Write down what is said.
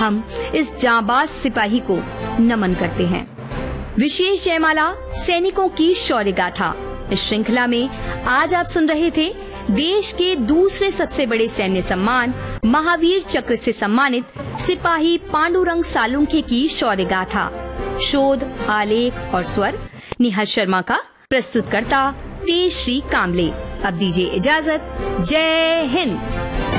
हम इस जांबाज सिपाही को नमन करते हैं। विशेष जयमाला सैनिकों की शौर्य गाथा। इस श्रृंखला में आज आप सुन रहे थे देश के दूसरे सबसे बड़े सैन्य सम्मान महावीर चक्र से सम्मानित सिपाही पांडुरंग सालुंखे की शौर्य गाथा। शोध, आलेख और स्वर निहार शर्मा का। प्रस्तुतकर्ता तेजश्री कामले। अब दीजिए इजाजत। जय हिंद।